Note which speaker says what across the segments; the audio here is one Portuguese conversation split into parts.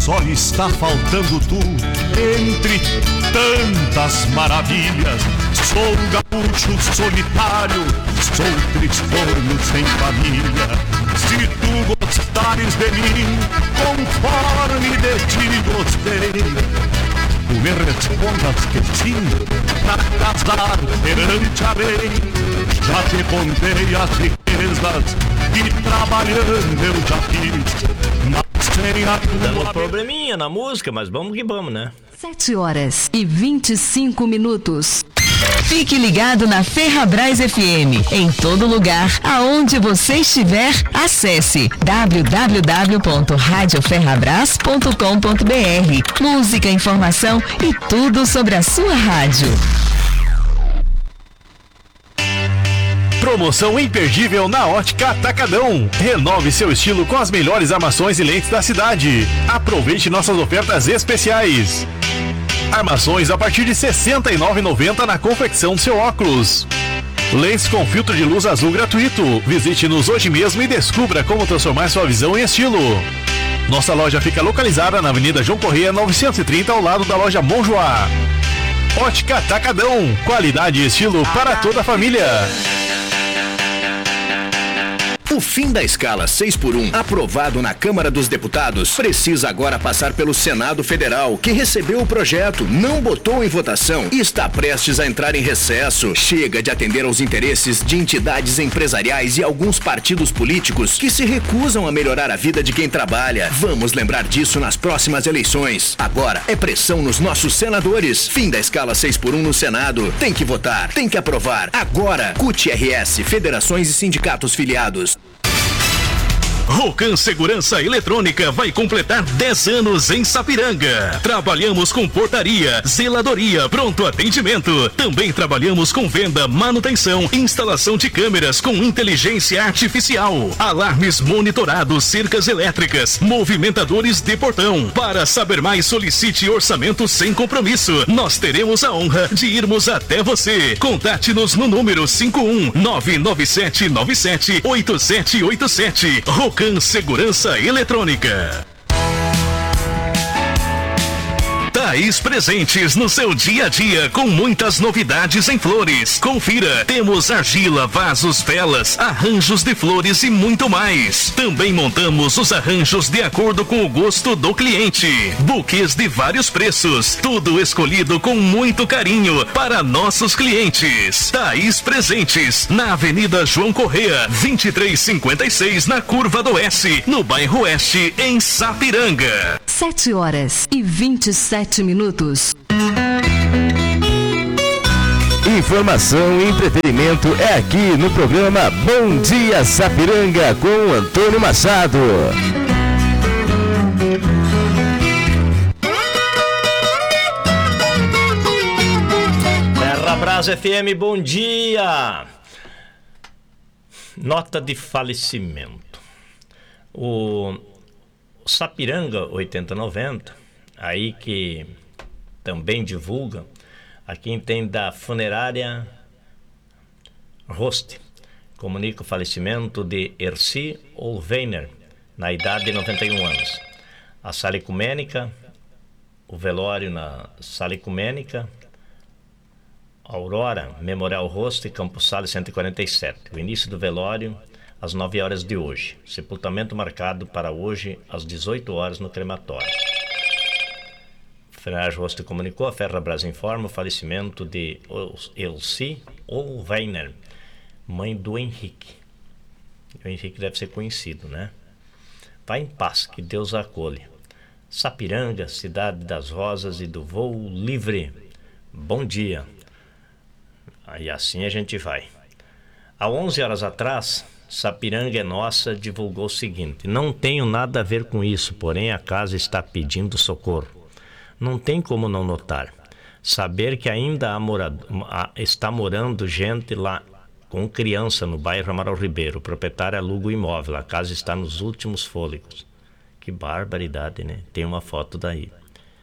Speaker 1: só está faltando tu entre tantas maravilhas. Sou gaúcho solitário, sou tristonho sem família. Se tu gostares de mim, conforme de ti gostei, tu me respondas que sim, pra casar perante a lei. Já te contei as riquezas que trabalhando eu já fiz, mas sem a
Speaker 2: Dando
Speaker 1: tua...
Speaker 2: um probleminha na música, mas vamos que vamos, né?
Speaker 3: 7h25. Fique ligado na Ferrabras FM. Em todo lugar, aonde você estiver, acesse www.radioferrabras.com.br. Música, informação e tudo sobre a sua rádio.
Speaker 4: Promoção imperdível na Ótica Atacadão. Renove seu estilo com as melhores armações e lentes da cidade. Aproveite nossas ofertas especiais. Armações a partir de R$ 69,90 na confecção do seu óculos. Lentes com filtro de luz azul gratuito. Visite-nos hoje mesmo e descubra como transformar sua visão em estilo. Nossa loja fica localizada na Avenida João Correia 930, ao lado da loja Monjoá. Ótica Atacadão. Qualidade e estilo para toda a família.
Speaker 5: O fim da escala 6x1, aprovado na Câmara dos Deputados, precisa agora passar pelo Senado Federal, que recebeu o projeto, não botou em votação e está prestes a entrar em recesso. Chega de atender aos interesses de entidades empresariais e alguns partidos políticos que se recusam a melhorar a vida de quem trabalha. Vamos lembrar disso nas próximas eleições. Agora é pressão nos nossos senadores. Fim da escala 6x1 no Senado. Tem que votar, tem que aprovar. Agora, CUT-RS, federações e sindicatos filiados.
Speaker 4: Rocan Segurança Eletrônica vai completar 10 anos em Sapiranga. Trabalhamos com portaria, zeladoria, pronto atendimento. Também trabalhamos com venda, manutenção, instalação de câmeras com inteligência artificial, alarmes monitorados, cercas elétricas, movimentadores de portão. Para saber mais, solicite orçamento sem compromisso. Nós teremos a honra de irmos até você. Contate-nos no número 51997978787. Rocan Segurança Eletrônica. Thaís Presentes no seu dia a dia com muitas novidades em flores. Confira, temos argila, vasos, velas, arranjos de flores e muito mais. Também montamos os arranjos de acordo com o gosto do cliente. Buquês de vários preços, tudo escolhido com muito carinho para nossos clientes. Thaís Presentes, na Avenida João Correia, 2356, na Curva do Oeste, no bairro Oeste, em Sapiranga.
Speaker 3: 7h27.
Speaker 6: Informação e entretenimento é aqui no programa Bom Dia Sapiranga com Antônio Machado.
Speaker 2: Ferrabras FM, bom dia. Nota de falecimento. O Sapiranga 8090, aí que também divulga, a quem tem da funerária Roste, comunica o falecimento de Erci Olveiner, na idade de 91 anos. A sala ecumênica, o velório na sala ecumênica Aurora Memorial Roste, Campos Sales 147. O início do velório às 9 horas de hoje. Sepultamento marcado para hoje às 18 horas no crematório. Funerária Roste comunicou, a Ferrabras informa o falecimento de Elci Olveiner, mãe do Henrique. O Henrique deve ser conhecido, né? Vai em paz, que Deus a acolhe. Sapiranga, cidade das rosas e do voo livre. Bom dia. Aí assim a gente vai. Há 11 horas atrás, Sapiranga é Nossa divulgou o seguinte: não tenho nada a ver com isso, porém a casa está pedindo socorro. Não tem como não notar. Saber que ainda está morando gente lá com criança no bairro Amaral Ribeiro. O proprietário aluga o imóvel. A casa está nos últimos fôlegos. Que barbaridade, né? Tem uma foto daí.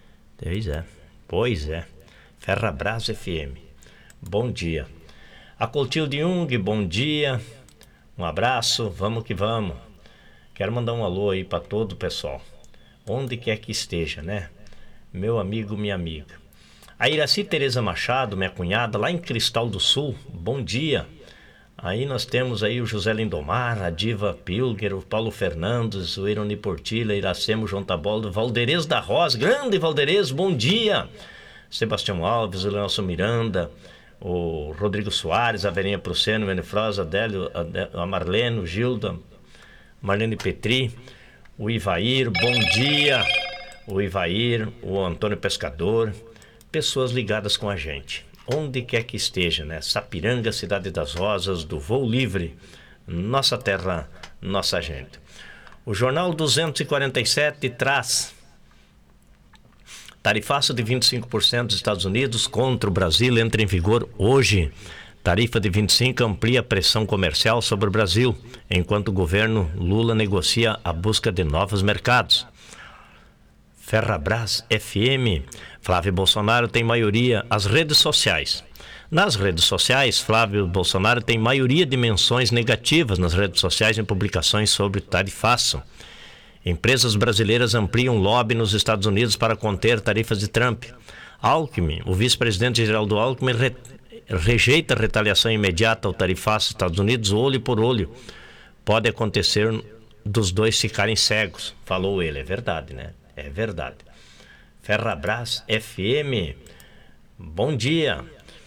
Speaker 2: Pois é. Ferrabras FM. Bom dia. A Coutinho Jung, bom dia. Um abraço, vamos que vamos. Quero mandar um alô aí para todo o pessoal. onde quer que esteja, né? Meu amigo, minha amiga. A Iraci Tereza Machado, minha cunhada, lá em Cristal do Sul, bom dia. Aí nós temos aí o José Lindomar, a Diva Pilger, o Paulo Fernandes, o Ironi Portila, Iracemo, João Taboldo, Valderez da Rosa, grande Valderez, bom dia. Sebastião Alves, o Leonelson Miranda, o Rodrigo Soares, a Verinha Pruceno, o Menefrosa, Adélio, a Marlene, o Gilda, Marlene Petri, o Ivair, bom dia. O Ivair, o Antônio Pescador, pessoas ligadas com a gente. Onde quer que esteja, né? Sapiranga, Cidade das Rosas, do Voo Livre, nossa terra, nossa gente. O Jornal 247 traz tarifaço de 25% dos Estados Unidos contra o Brasil entra em vigor hoje. Tarifa de 25% amplia a pressão comercial sobre o Brasil, enquanto o governo Lula negocia a busca de novos mercados. Ferrabras FM, Flávio Bolsonaro tem maioria. As redes sociais. Nas redes sociais, Flávio Bolsonaro tem maioria de menções negativas nas redes sociais em publicações sobre tarifaço. Empresas brasileiras ampliam lobby nos Estados Unidos para conter tarifas de Trump. Alckmin, o vice-presidente Geraldo Alckmin, rejeita a retaliação imediata ao tarifaço dos Estados Unidos, olho por olho. Pode acontecer dos dois ficarem cegos, falou ele. É verdade, né? É verdade. Ferrabras FM, bom dia.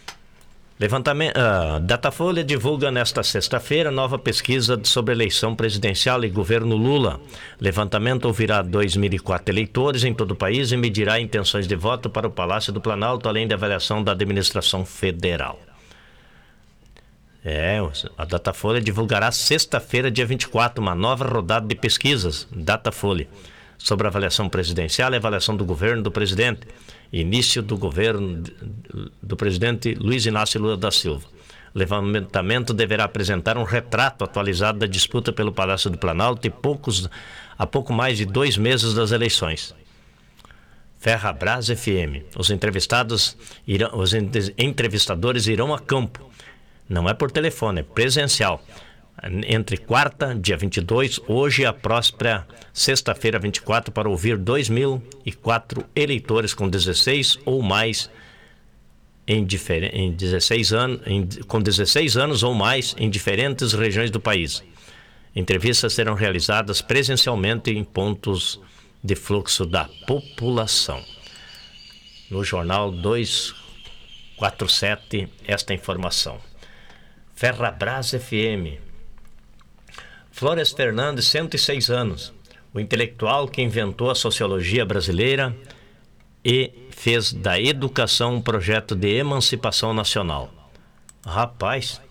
Speaker 2: Datafolha divulga nesta sexta-feira nova pesquisa sobre eleição presidencial e governo Lula. Levantamento ouvirá 2.004 eleitores em todo o país e medirá intenções de voto para o Palácio do Planalto, além da avaliação da administração federal. A Datafolha divulgará sexta-feira, dia 24, uma nova rodada de pesquisas, Datafolha, sobre a avaliação presidencial e avaliação do governo do presidente. Início do governo do presidente Luiz Inácio Lula da Silva. O levantamento deverá apresentar um retrato atualizado da disputa pelo Palácio do Planalto há pouco mais de 2 meses das eleições. Ferrabras FM. Os entrevistadores irão a campo. Não é por telefone, é presencial. Entre quarta, dia 22, hoje e a próxima sexta-feira, 24, para ouvir 2.004 eleitores com 16 ou mais com 16 anos ou mais em diferentes regiões do país. Entrevistas serão realizadas presencialmente em pontos de fluxo da população. No Jornal 247, esta informação. Ferrabras FM. Flores Fernandes, 106 anos, o intelectual que inventou a sociologia brasileira e fez da educação um projeto de emancipação nacional. Rapaz,